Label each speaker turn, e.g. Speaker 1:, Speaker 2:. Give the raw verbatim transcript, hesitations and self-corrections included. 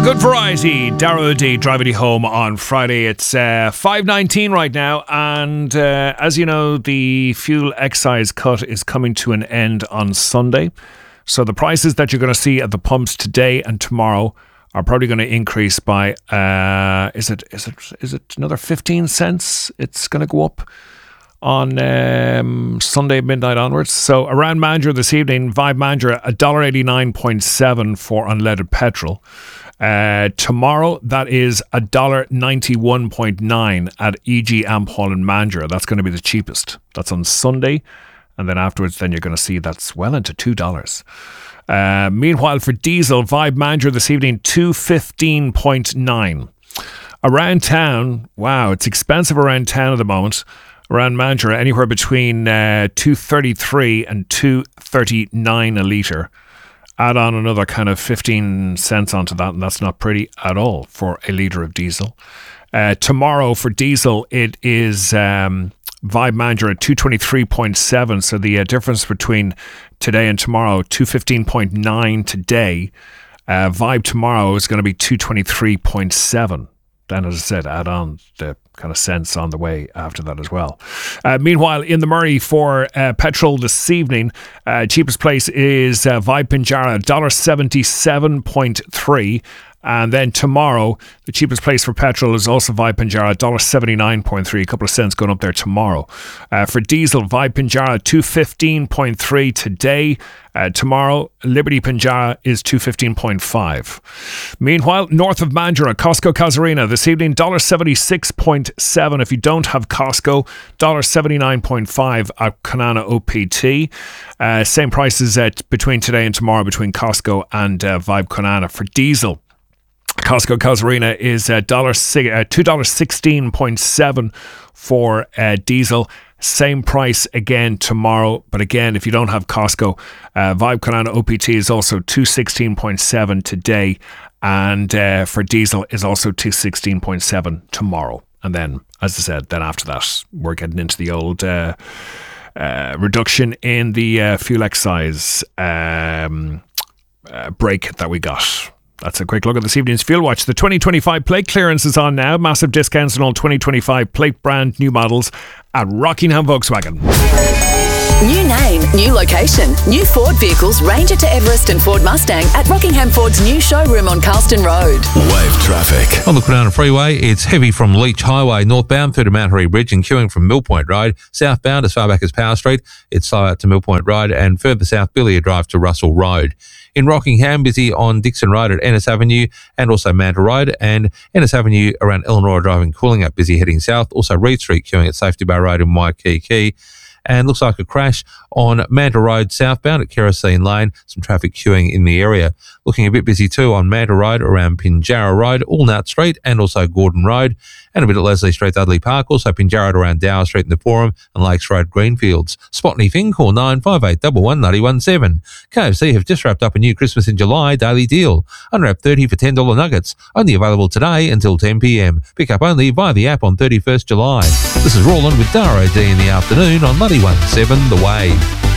Speaker 1: Good variety. Darrow O'D driving you home on Friday. It's uh, five nineteen right now, and uh, as you know, the fuel excise cut is coming to an end on Sunday. So the prices that you're going to see at the pumps today and tomorrow are probably going to increase by uh, is it is it is it another fifteen cents? It's going to go up on um, Sunday midnight onwards. So around Manger this evening, Vibe Manger one dollar eighty-nine point seven for unleaded petrol. Uh, tomorrow, that is one dollar ninety-one point nine at E G Amphall and Manger. That's going to be the cheapest. That's on Sunday. And then afterwards, then you're going to see that's well into two dollars. Uh, meanwhile, for diesel, Vibe Manger this evening, two fifteen point nine. Around town, wow, it's expensive around town at the moment. Around Manger, anywhere between uh, two thirty-three and two thirty-nine a litre. Add on another kind of fifteen cents onto that, and that's not pretty at all for a litre of diesel. Uh, tomorrow for diesel, it is um, Vibe Manger at two twenty-three point seven. So the uh, difference between today and tomorrow, two fifteen point nine today. Uh, Vibe tomorrow is going to be two twenty-three point seven. Then, as I said, add on the kind of cents on the way after that as well. Uh, meanwhile, in the Murray for uh, petrol this evening, uh, cheapest place is uh, Vibe Pinjarra, one dollar seventy-seven point three. And then tomorrow, the cheapest place for petrol is also Vibe Pinjarra, one dollar seventy-nine point three. A couple of cents going up there tomorrow. Uh, for diesel, Vibe Pinjarra, two fifteen point three today. Uh, tomorrow, Liberty Pinjarra is two fifteen point five. Meanwhile, north of Mandurah, Costco Casuarina this evening, one dollar seventy-six point seven. If you don't have Costco, one dollar seventy-nine point five at Conana O P T. Uh, same prices at between today and tomorrow between Costco and uh, Vibe Conana. For diesel, Costco Casuarina is uh, two dollars sixteen point seven for uh, diesel. Same price again tomorrow. But again, if you don't have Costco, uh, Vibe Conana O P T is also two sixteen point seven today. And uh, for diesel is also two sixteen point seven tomorrow. And then, as I said, then after that, we're getting into the old uh, uh, reduction in the uh, fuel excise um, uh, break that we got. That's a quick look at this evening's Fuel Watch. The twenty twenty-five plate clearance is on now. Massive discounts on all twenty twenty-five plate brand new models at Rockingham Volkswagen.
Speaker 2: New name, new location, new Ford vehicles Ranger to Everest and Ford Mustang at Rockingham Ford's new showroom on Carlston Road.
Speaker 3: Wave traffic.
Speaker 4: On the Kwinana Freeway, it's heavy from Leach Highway northbound through to Mount Harry Bridge and queuing from Mill Point Road. Southbound as far back as Power Street, it's slow out to Mill Point Road and further south Billier Drive to Russell Road. In Rockingham, busy on Dixon Road at Ennis Avenue and also Manta Road, and Ennis Avenue around Eleanor Drive and Coolingup, busy heading south. Also Reed Street queuing at Safety Bar Road in Waikiki. And looks like a crash on Manta Road southbound at Kerosene Lane. Some traffic queuing in the area. Looking a bit busy too on Manta Road around Pinjarra Road, Allnut Street and also Gordon Road. And a bit at Leslie Street, Dudley Park. Also Pinjarra around Dower Street in the Forum and Lakes Road, Greenfields. Spot anything, call nine five eight one one nine one seven. K F C have just wrapped up a new Christmas in July daily deal. Unwrap thirty for ten dollars nuggets. Only available today until ten p.m. Pick up only via the app on thirty-first July. This is Roland with Darrow D in the afternoon on ninety-one point seven The Wave.